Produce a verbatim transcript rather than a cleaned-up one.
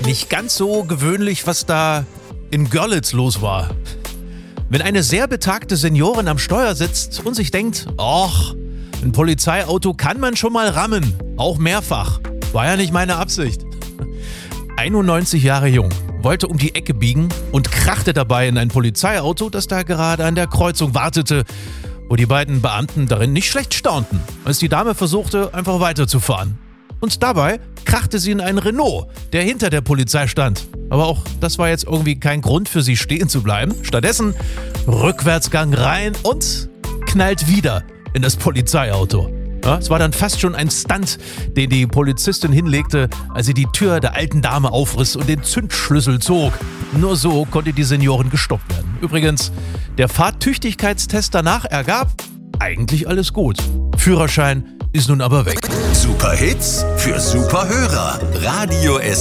Nicht ganz so gewöhnlich, was da in Görlitz los war. Wenn eine sehr betagte Seniorin am Steuer sitzt und sich denkt, ach, ein Polizeiauto kann man schon mal rammen, auch mehrfach. War ja nicht meine Absicht. einundneunzig Jahre jung, wollte um die Ecke biegen und krachte dabei in ein Polizeiauto, das da gerade an der Kreuzung wartete, wo die beiden Beamten darin nicht schlecht staunten, als die Dame versuchte, einfach weiterzufahren. Und dabei krachte sie in einen Renault, der hinter der Polizei stand. Aber auch das war jetzt irgendwie kein Grund für sie stehen zu bleiben. Stattdessen Rückwärtsgang rein und knallt wieder in das Polizeiauto. Ja, es war dann fast schon ein Stunt, den die Polizistin hinlegte, als sie die Tür der alten Dame aufriss und den Zündschlüssel zog. Nur so konnte die Seniorin gestoppt werden. Übrigens, der Fahrtüchtigkeitstest danach ergab, eigentlich alles gut. Führerschein ist nun aber weg. Super Hits für super Hörer. Radio S